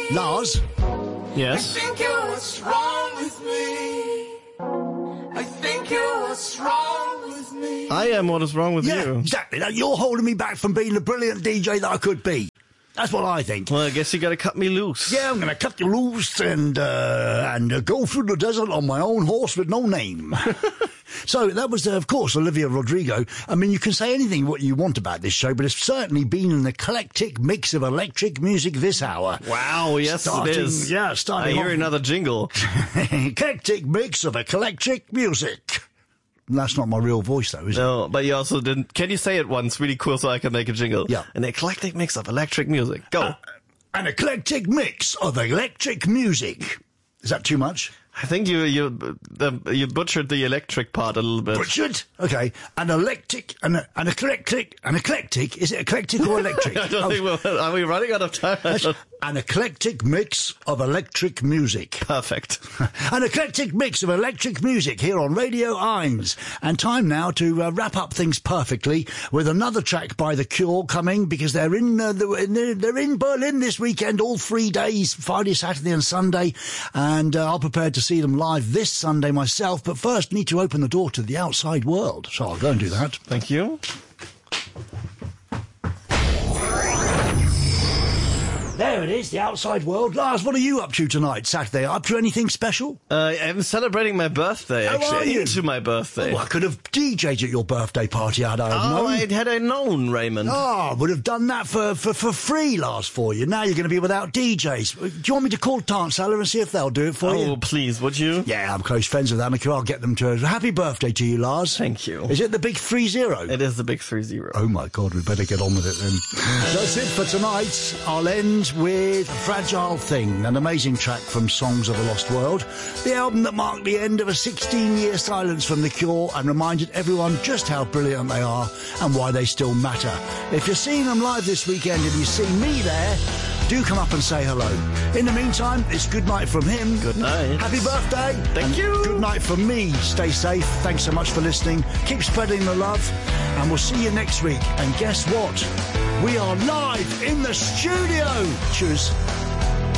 Lars? Yes? I think you're what's wrong with me. I think you're what's wrong with me. I am what is wrong with you. Exactly. Now, you're holding me back from being the brilliant DJ that I could be. That's what I think. Well, I guess you gotta cut me loose. Yeah, I'm going to cut you loose and go through the desert on my own horse with no name. So that was, of course, Olivia Rodrigo. I mean, you can say anything what you want about this show, but it's certainly been an eclectic mix of electric music this hour. Wow, yes it is. Yeah, starting I hear another jingle. Eclectic mix of eclectic music. That's not my real voice, though, is it? No, but you also didn't... Can you say it once really cool so I can make a jingle? Yeah. An eclectic mix of electric music. Go. An eclectic mix of electric music. Is that too much? I think you butchered the electric part a little bit. Butchered? Okay. An eclectic. Is it eclectic or electric? I don't think are we running out of time? An eclectic mix of electric music. Perfect. An eclectic mix of electric music here on Radio Eins. And time now to wrap up things perfectly with another track by The Cure coming, because they're in Berlin this weekend, all 3 days, Friday, Saturday and Sunday. And I'm prepared to see them live this Sunday myself. But first, need to open the door to the outside world. So I'll go and do that. Thank you. There it is, the outside world. Lars, what are you up to tonight, Saturday? Up to anything special? I'm celebrating my birthday, How are actually. you? Into my birthday. Oh, I could have DJ'd at your birthday party, had I known. Had I known, Raymond. Oh, I would have done that for free, Lars, for you. Now you're going to be without DJs. Do you want me to call Dance Cellar and see if they'll do it for you? Oh, please, would you? Yeah, I'm close friends with Annika. I'll get them to... Happy birthday to you, Lars. Thank you. Is it the big 3-0? It is the big 3-0. Oh, my God, we better get on with it, then. That's it for tonight. I'll end with Fragile Thing, an amazing track from Songs of the Lost World, the album that marked the end of a 16-year silence from The Cure and reminded everyone just how brilliant they are and why they still matter. If you're seeing them live this weekend and you see me there, do come up and say hello. In the meantime, it's good night from him. Good night. Happy birthday. Thank you. Good night from me. Stay safe. Thanks so much for listening. Keep spreading the love. And we'll see you next week. And guess what? We are live in the studio. Cheers.